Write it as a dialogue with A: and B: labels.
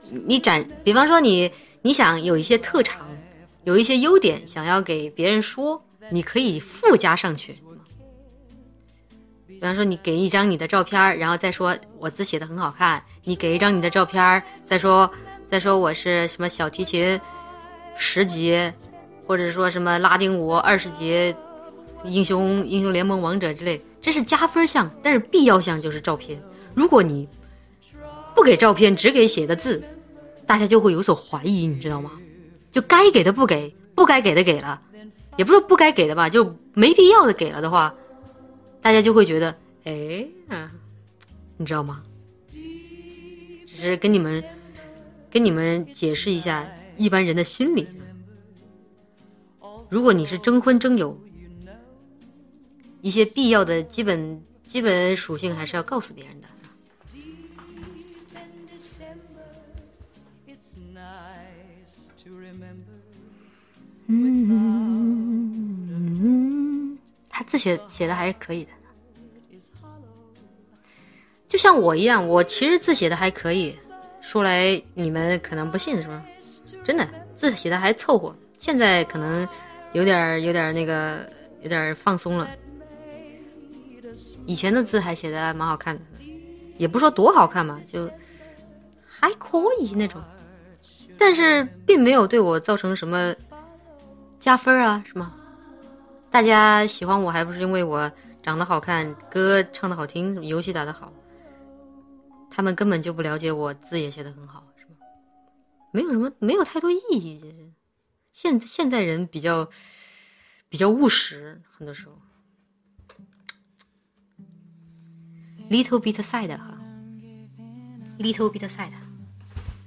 A: 比方说你想有一些特长，有一些优点想要给别人说，你可以附加上去。比方说你给一张你的照片，然后再说我字写得很好看，你给一张你的照片，再说我是什么小提琴10级，或者说什么拉丁舞20级，英雄联盟王者之类，这是加分项，但是必要项就是照片。如果你不给照片，只给写的字，大家就会有所怀疑，你知道吗？就该给的不给，不该给的给了，也不是不该给的吧，就没必要的给了的话，大家就会觉得，你知道吗？只是跟你们解释一下一般人的心理。如果你是征婚征友，一些必要的基本属性还是要告诉别人的。他字写的还是可以的，就像我一样，我其实字写的还可以，说来你们可能不信是吧？真的字写的还凑合，现在可能有点那个有点放松了，以前的字还写的蛮好看的，也不说多好看嘛，就还可以那种，但是并没有对我造成什么加分啊，是吗？大家喜欢我还不是因为我长得好看，歌唱得好听，游戏打得好，他们根本就不了解我字也写得很好，是吗？没有太多意义，其实现在人比较务实，很多时候 little bit sad 哈 little bit sad